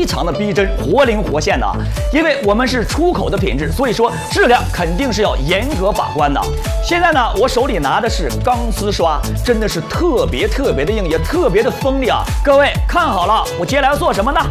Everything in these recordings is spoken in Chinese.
非常的逼真，活灵活现的。因为我们是出口的品质，所以说质量肯定是要严格把关的。现在呢，我手里拿的是钢丝刷，真的是特别的硬，也特别的锋利啊！各位看好了，我接下来要做什么呢？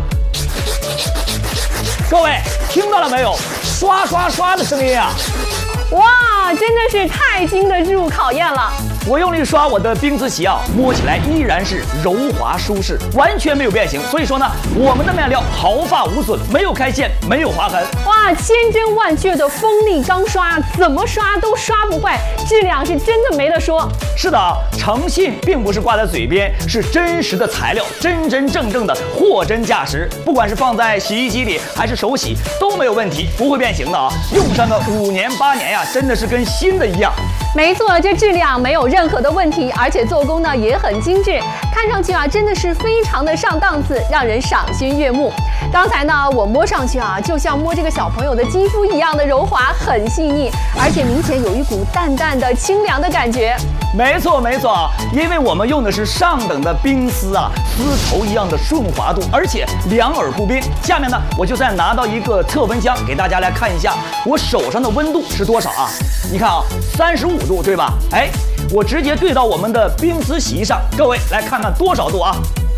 各位听到了没有？刷刷刷的声音啊！ 哇，真的是太经得住考验了。 我用力刷我的冰丝鞋啊，摸起来依然是柔滑舒适，完全没有变形。所以说呢，我们的面料毫发无损，没有开线，没有划痕。 哇，千真万确的锋利钢刷，怎么刷都刷不坏，质量是真的没得说。 是的，诚信并不是挂在嘴边，是真实的材料，真正的货真价实。不管是放在洗衣机里还是手洗都没有问题，不会变形的啊。用上个5年8年呀，真的是跟新的一样。 没错，这质量没有任何的问题，而且做工呢也很精致，看上去啊真的是非常的上档次，让人赏心悦目。刚才呢我摸上去啊，就像摸这个小朋友的肌肤一样的柔滑，很细腻，而且明显有一股淡淡的清凉的感觉。 没错，因为我们用的是上等的冰丝啊，丝绸一样的顺滑度，而且两耳不冰。下面呢，我就再拿到一个测温枪，给大家来看一下我手上的温度是多少啊？你看啊，35度，对吧？哎，我直接对到我们的冰丝洗衣上，各位来看看多少度啊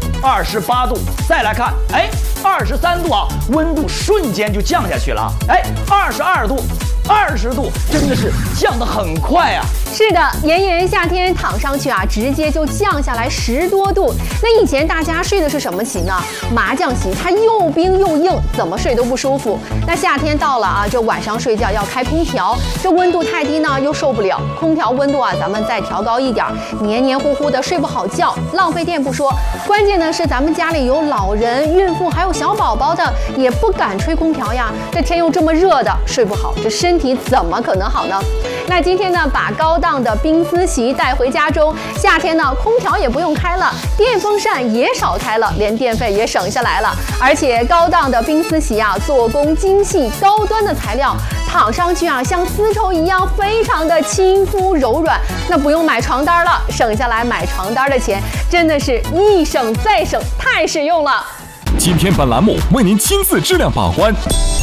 ？28度。再来看，哎，23度啊，温度瞬间就降下去了。哎，22度。20度，真的是降得很快啊！ 是的，炎炎夏天躺上去啊，直接就降下来10多度。那以前大家睡的是什么席呢？麻将席，它又冰又硬，怎么睡都不舒服。那夏天到了啊，这晚上睡觉要开空调，这温度太低呢又受不了。空调温度啊，咱们再调高一点，黏糊糊的睡不好觉，浪费电不说，关键呢是咱们家里有老人、孕妇还有小宝宝的，也不敢吹空调呀。这天又这么热的，睡不好，这身体怎么可能好呢？那今天呢，把高档的冰丝席带回家中，夏天呢，空调也不用开了，电风扇也少开了，连电费也省下来了。而且高档的冰丝席啊，做工精细，高端的材料，躺上去啊，像丝绸一样，非常的亲肤柔软。那不用买床单了，省下来买床单的钱，真的是一省再省，太实用了。 今天本栏目为您亲自质量把关。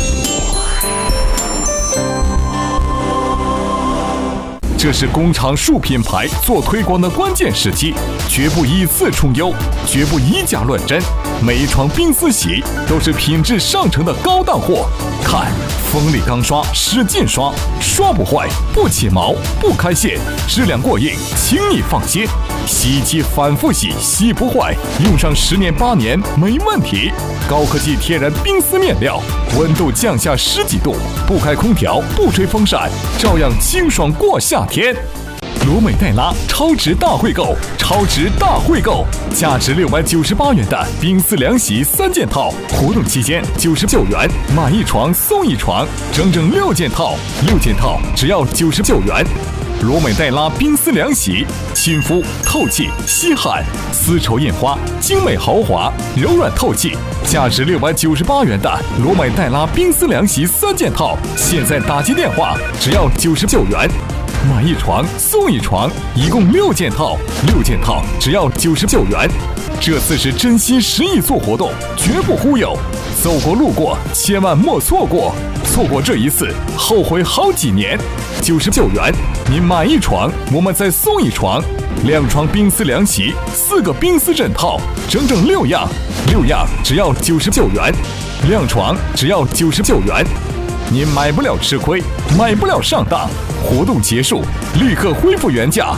这是工厂数品牌做推广的关键时期，绝不以次充优，绝不以假乱真。每一床冰丝席都是品质上乘的高档货。看，锋利钢刷，使劲刷，刷不坏，不起毛，不开线，质量过硬，请你放心。洗衣机反复洗，洗不坏，用上10年8年没问题。高科技天然冰丝面料，温度降下10几度，不开空调，不吹风扇，照样清爽过夏天。罗美黛拉超值大汇购，价值698元的冰丝凉席3件套，活动期间99元，买一床送一床，整6件套只要99元。罗美黛拉冰丝凉席，亲肤透气吸汗，丝绸印花，精美豪华，柔软透气。价值698元的罗美黛拉冰丝凉席3件套，现在打击电话只要99元，买一床送一床，一共6件套只要99元。这次是真心实意做活动，绝不忽悠，走过路过千万莫错过，错过这一次后悔好几年。99元，您买一床，我们再送一床，2床冰丝凉席，4个冰丝枕套，整6样只要99元，2床只要99元。您买不了吃亏，买不了上当。活动结束，立刻恢复原价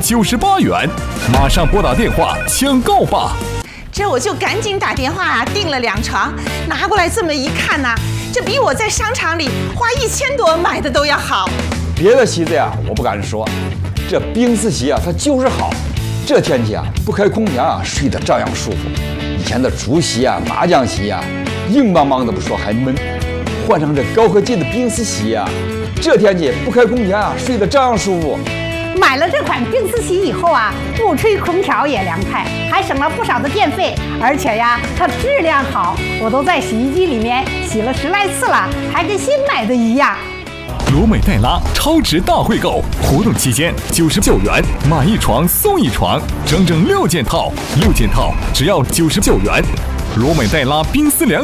698元，马上拨打电话抢购吧。 这我就赶紧打电话订了2床，拿过来这么一看呢，这比我在商场里花1000多买的都要好。 别的席子呀，我不敢说，这冰丝席啊，它就是好。这天气啊，不开空调啊，睡得照样舒服。以前的竹席啊、麻将席啊，硬邦邦的不说还闷，换上这高科技的冰丝席啊，这天气不开空调啊，睡得照样舒服。 买了这款冰丝席以后啊，不吹空调也凉快，还省了不少的电费，而且呀，它质量好，我都在洗衣机里面洗了10来次了，还跟新买的一样。 罗美黛拉超值大汇购，活动期间99元，买一床送一床，整6件套只要99元。罗美黛拉冰丝凉